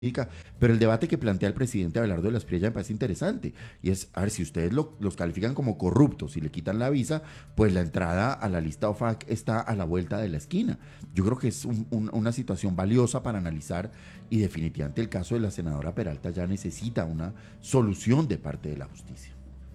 pero el debate que plantea el presidente Abelardo de la Espriella me parece interesante, y es, a ver, si ustedes los califican como corruptos y le quitan la visa, pues la entrada a la lista OFAC está a la vuelta de la esquina. Yo creo que es una situación valiosa para analizar, y definitivamente el caso de la senadora Peralta ya necesita una solución de parte de la justicia.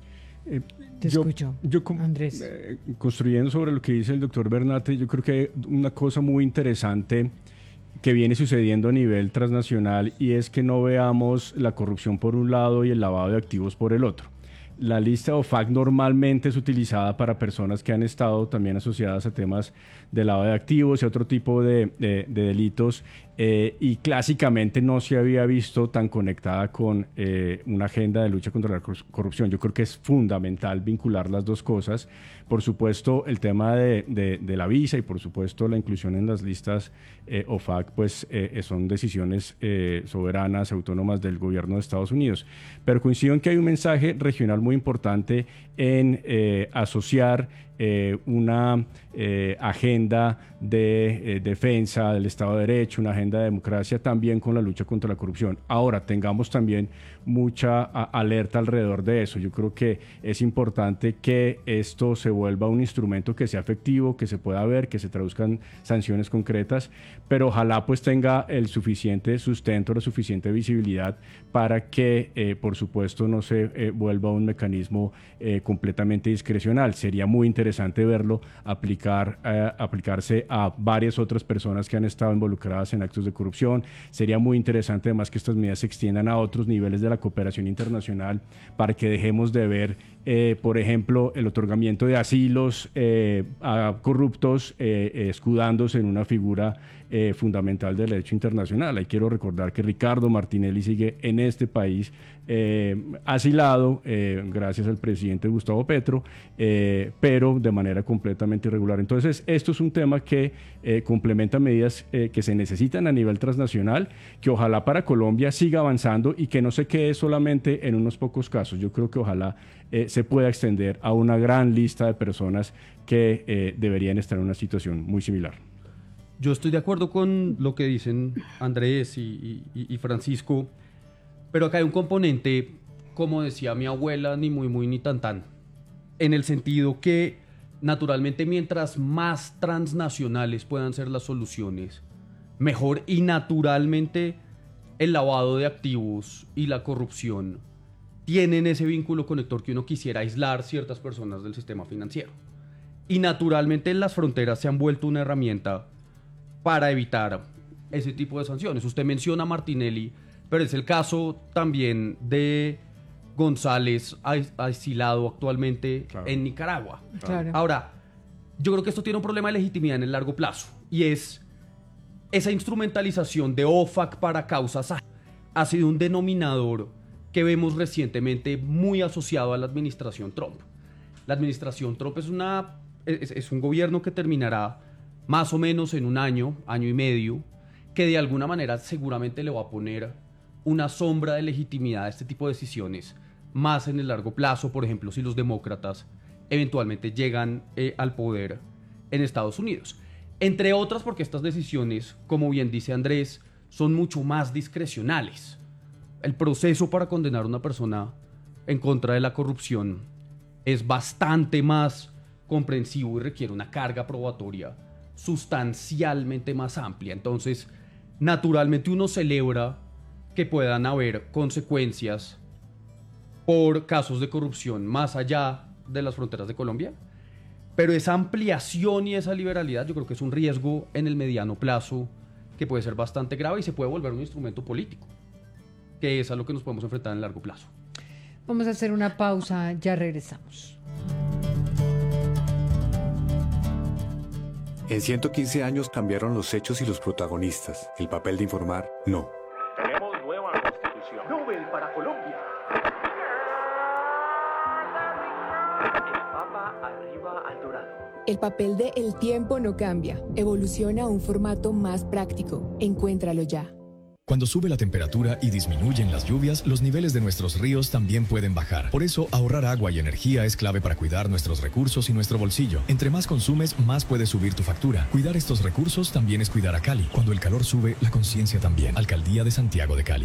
Te escucho, Andrés. Construyendo sobre lo que dice el doctor Bernate, yo creo que hay una cosa muy interesante que viene sucediendo a nivel transnacional, y es que no veamos la corrupción por un lado y el lavado de activos por el otro. La lista OFAC normalmente es utilizada para personas que han estado también asociadas a temas de lavado de activos y otro tipo de delitos, y clásicamente no se había visto tan conectada con una agenda de lucha contra la corrupción. Yo creo que es fundamental vincular las dos cosas. Por supuesto, el tema de la visa y por supuesto la inclusión en las listas OFAC, pues son decisiones soberanas, autónomas del gobierno de Estados Unidos. Pero coincido en que hay un mensaje regional muy importante en asociar una agenda de defensa del Estado de Derecho, una agenda de democracia también con la lucha contra la corrupción. Ahora, tengamos también mucha alerta alrededor de eso. Yo creo que es importante que esto se vuelva un instrumento que sea efectivo, que se pueda ver, que se traduzcan sanciones concretas, pero ojalá pues tenga el suficiente sustento, la suficiente visibilidad para que, por supuesto, no se vuelva un mecanismo completamente discrecional. Sería muy interesante verlo aplicarse a varias otras personas que han estado involucradas en actos de corrupción. Sería muy interesante además que estas medidas se extiendan a otros niveles de la cooperación internacional, para que dejemos de ver, por ejemplo, el otorgamiento de asilos a corruptos escudándose en una figura fundamental del derecho internacional. Ahí quiero recordar que Ricardo Martinelli sigue en este país asilado gracias al presidente Gustavo Petro, pero de manera completamente irregular. Entonces, esto es un tema que complementa medidas que se necesitan a nivel transnacional, que ojalá para Colombia siga avanzando y que no se quede solamente en unos pocos casos. Yo creo que ojalá se pueda extender a una gran lista de personas que deberían estar en una situación muy similar. Yo estoy de acuerdo con lo que dicen Andrés y Francisco, pero acá hay un componente, como decía mi abuela, ni muy muy ni tan tan, en el sentido que naturalmente mientras más transnacionales puedan ser las soluciones, mejor, y naturalmente el lavado de activos y la corrupción tienen ese vínculo conector que uno quisiera aislar ciertas personas del sistema financiero. Y naturalmente las fronteras se han vuelto una herramienta para evitar ese tipo de sanciones. Usted menciona a Martinelli, pero es el caso también de González, asilado actualmente en Nicaragua. Claro. Ahora, yo creo que esto tiene un problema de legitimidad en el largo plazo, y es esa instrumentalización de OFAC para causas ha sido un denominador que vemos recientemente muy asociado a la administración Trump. La administración Trump es un gobierno que terminará más o menos en un año y medio, que de alguna manera seguramente le va a poner una sombra de legitimidad a este tipo de decisiones más en el largo plazo. Por ejemplo, si los demócratas eventualmente llegan al poder en Estados Unidos. Entre otras porque estas decisiones, como bien dice Andrés, son mucho más discrecionales. El proceso para condenar a una persona en contra de la corrupción es bastante más comprensivo y requiere una carga probatoria sustancialmente más amplia. Entonces, naturalmente uno celebra que puedan haber consecuencias por casos de corrupción más allá de las fronteras de Colombia, pero esa ampliación y esa liberalidad yo creo que es un riesgo en el mediano plazo que puede ser bastante grave y se puede volver un instrumento político, que es a lo que nos podemos enfrentar en el largo plazo. Vamos a hacer una pausa, ya regresamos. En 115 años cambiaron los hechos y los protagonistas. El papel de informar, no. Tenemos nueva constitución. Nobel para Colombia. El Papa arriba al dorado. El papel de El tiempo no cambia. Evoluciona a un formato más práctico. Encuéntralo ya. Cuando sube la temperatura y disminuyen las lluvias, los niveles de nuestros ríos también pueden bajar. Por eso, ahorrar agua y energía es clave para cuidar nuestros recursos y nuestro bolsillo. Entre más consumes, más puede subir tu factura. Cuidar estos recursos también es cuidar a Cali. Cuando el calor sube, la conciencia también. Alcaldía de Santiago de Cali.